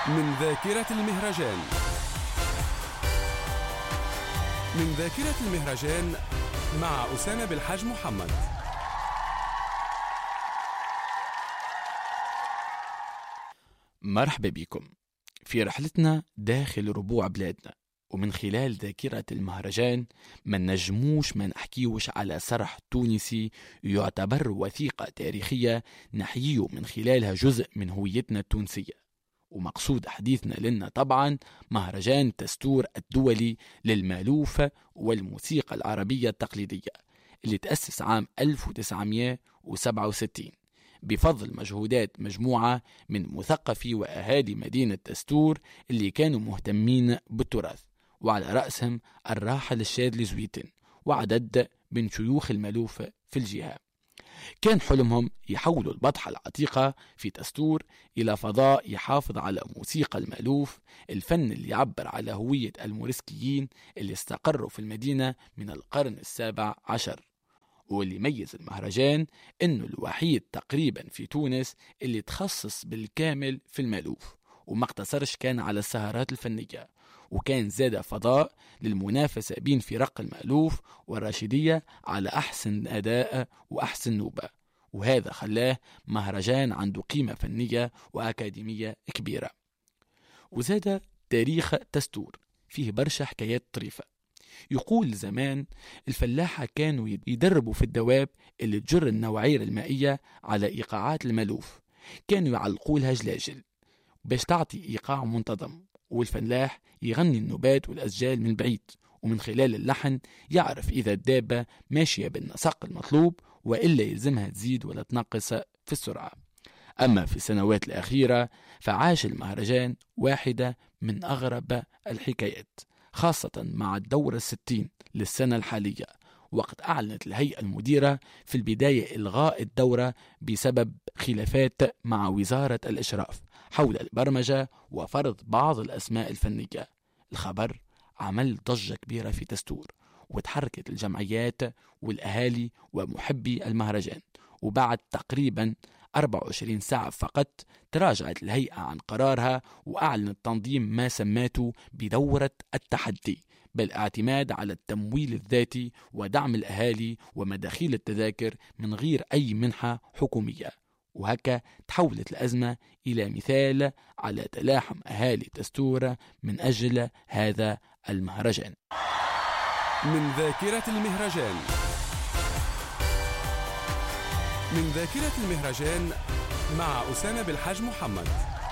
من ذاكرة المهرجان. من ذاكرة المهرجان مع أسامة بالحاج محمد. مرحبا بكم في رحلتنا داخل ربوع بلادنا، ومن خلال ذاكرة المهرجان ما نجموش ما نحكيوش على سرح تونسي يعتبر وثيقة تاريخية نحييه من خلالها جزء من هويتنا التونسية. ومقصود حديثنا لنا طبعا مهرجان تستور الدولي للمالوف والموسيقى العربية التقليدية اللي تأسس عام 1967 بفضل مجهودات مجموعة من مثقفي وأهالي مدينة تستور اللي كانوا مهتمين بالتراث، وعلى رأسهم الراحل الشاذلي زويتن وعدد من شيوخ المالوف في الجهة. كان حلمهم يحولوا البطحة العتيقة في تستور إلى فضاء يحافظ على موسيقى المالوف، الفن اللي يعبر على هوية الموريسكيين اللي استقروا في المدينة من القرن ال17، واللي يميز المهرجان إنه الوحيد تقريبا في تونس اللي تخصص بالكامل في المالوف، وما اقتصرش كان على السهرات الفنية، وكان زاد فضاء للمنافسة بين فرق المألوف والراشدية على أحسن أداء وأحسن نوبة، وهذا خلاه مهرجان عنده قيمة فنية وأكاديمية كبيرة. وزاد تاريخ تستور فيه برشا حكايات طريفة. يقول زمان الفلاحة كانوا يدربوا في الدواب اللي تجر النوعير المائية على إيقاعات المألوف، كانوا يعلقوا لها جلاجل باش تعطي إيقاع منتظم، والفلاح يغني النبات والأسجال من بعيد، ومن خلال اللحن يعرف إذا الدابة ماشية بالنسق المطلوب وإلا يلزمها تزيد ولا تنقص في السرعة. أما في السنوات الأخيرة فعاش المهرجان واحدة من أغرب الحكايات، خاصة مع الدورة 60 للسنة الحالية، وقد أعلنت الهيئة المديرة في البداية إلغاء الدورة بسبب خلافات مع وزارة الإشراف حول البرمجة وفرض بعض الأسماء الفنية. الخبر عمل ضجة كبيرة في تستور، وتحركت الجمعيات والأهالي ومحبي المهرجان، وبعد تقريبا 24 ساعة فقط تراجعت الهيئة عن قرارها وأعلنت تنظيم ما سماته بدورة التحدي بالاعتماد على التمويل الذاتي ودعم الأهالي ومداخيل التذاكر من غير أي منحة حكومية. وهكا تحولت الأزمة إلى مثال على تلاحم أهالي تستور من أجل هذا المهرجان. من ذاكرة المهرجان. من ذاكرة المهرجان مع أسامة بالحاج محمد.